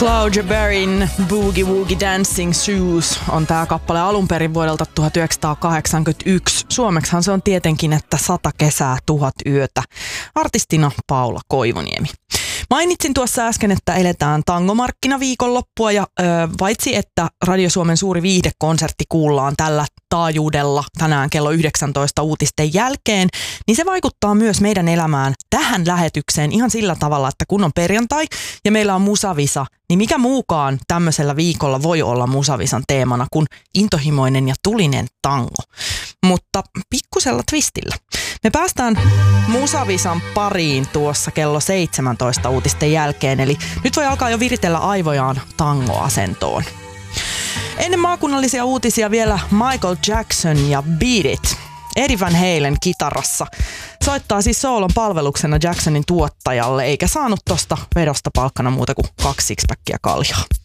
Claudia Berryn Boogie Woogie Dancing Shoes on tää kappale alun perin vuodelta 1981. Suomeksihan se on tietenkin, että 100 kesää, 1000 yötä. Artistina Paula Koivuniemi. Mainitsin tuossa äsken, että eletään tangomarkkinaviikonloppua ja paitsi että Radio Suomen suuri viihdekonsertti kuullaan tällä taajuudella tänään kello 19 uutisten jälkeen, niin se vaikuttaa myös meidän elämään tähän lähetykseen ihan sillä tavalla, että kun on perjantai ja meillä on musavisa, niin mikä muukaan tämmöisellä viikolla voi olla musavisan teemana kuin intohimoinen ja tulinen tango. Mutta pikkusella twistillä. Me päästään musavisan pariin tuossa kello 17 uutisten jälkeen, eli nyt voi alkaa jo viritellä aivojaan tangoasentoon. Ennen maakunnallisia uutisia vielä Michael Jackson ja Beat It. Eddie Van Halen kitarassa. Soittaa siis soolon palveluksena Jacksonin tuottajalle, eikä saanut tosta vedosta palkkana muuta kuin 2 sixpackia kaljaa.